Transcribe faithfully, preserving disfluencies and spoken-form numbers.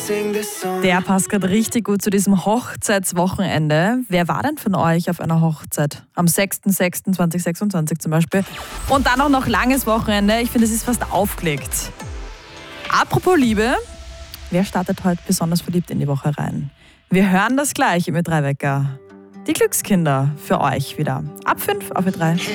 Der passt gerade richtig gut zu diesem Hochzeitswochenende. Wer war denn von euch auf einer Hochzeit? Am sechster sechster zweitausendsechsundzwanzig zum Beispiel. Und dann auch noch langes Wochenende. Ich finde, es ist fast aufgelegt. Apropos Liebe, wer startet heute besonders verliebt in die Woche rein? Wir hören das gleich im Ö drei Wecker. Die Glückskinder für euch wieder. Ab fünf auf Ö drei.